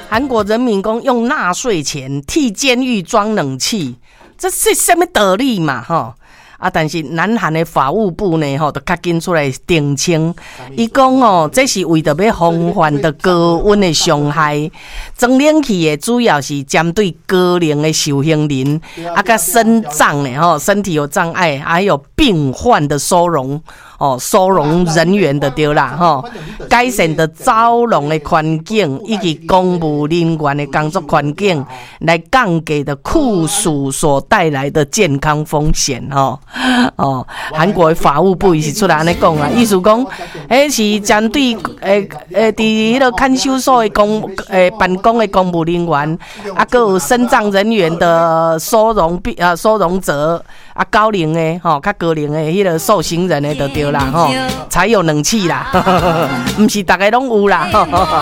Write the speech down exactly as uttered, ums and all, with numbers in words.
韩国人民讲用纳税钱替监狱装冷气，这是什么道理嘛？吼！啊，但是南韩的法务部呢，吼，就较紧出来澄清，伊讲哦，这是为着要防范的高温的伤害。装冷气的主要是针对高龄的受刑人，啊，甲身障的吼，身体有障碍，还有病患的收容。哦，收容人员的对啦，吼，改善的招农的环境以及公务人员的工作环境，来降低的酷暑所带来的健康风险，吼，哦，韩国的法务部伊是出来安尼讲啊，意思讲，迄是针对诶诶，伫迄个看守所的公诶办公的公务人员，啊，还有身障人员的收容病啊收容者，啊，高龄的吼，较高龄的迄个受刑人的就对。啦吼，才有冷气啦，不是大家拢有啦。